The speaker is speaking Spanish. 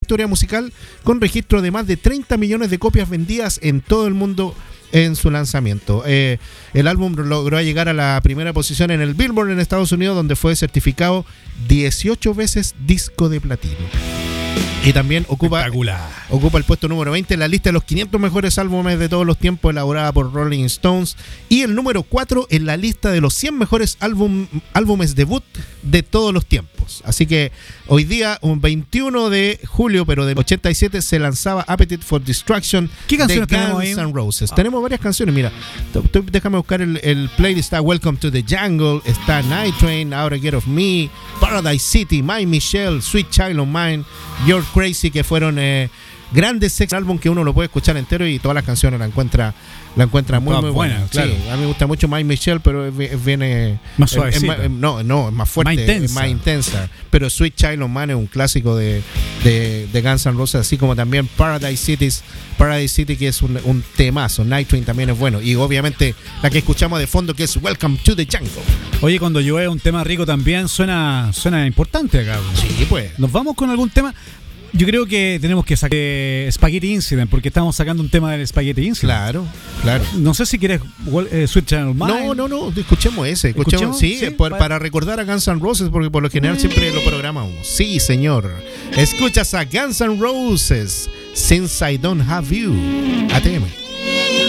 historia musical, con registro de más de 30 millones de copias vendidas en todo el mundo en su lanzamiento. El álbum logró llegar a la primera posición en el Billboard en Estados Unidos, donde fue certificado 18 veces disco de platino. Y también ocupa el puesto número 20 en la lista de los 500 mejores álbumes de todos los tiempos, elaborada por Rolling Stones, y el número 4 en la lista de los 100 mejores álbumes debut de todos los tiempos. Así que hoy día, un 21 de julio, pero del 87, se lanzaba Appetite for Destruction de Guns N' Roses. Tenemos varias canciones, mira, déjame buscar el playlist. Está Welcome to the Jungle, está Night Train, Out to Get of Me, Paradise City, My Michelle, Sweet Child of Mine, You're Crazy, que fueron grandes sex álbum que uno lo puede escuchar entero y todas las canciones la encuentra muy buena. Claro. Sí, a mí me gusta mucho My Michelle, pero viene más suavecita. Es más fuerte, más intensa. Pero Sweet Child of Mine es un clásico de Guns N' Roses, así como también Paradise City, que es un temazo. Night Train también es bueno, y obviamente la que escuchamos de fondo, que es Welcome to the Jungle. Oye, cuando llueve un tema rico también suena importante acá. Sí, pues. Nos vamos con algún tema. Yo creo que tenemos que sacar Spaghetti Incident, porque estamos sacando un tema del Spaghetti Incident. Claro. No sé si quieres Sweet Child of Mine. No, escuchemos ese. Escuchemos, sí, para recordar a Guns N' Roses, porque por lo general siempre lo programamos. Sí, señor. Escuchas a Guns N' Roses, Since I Don't Have You. ATM.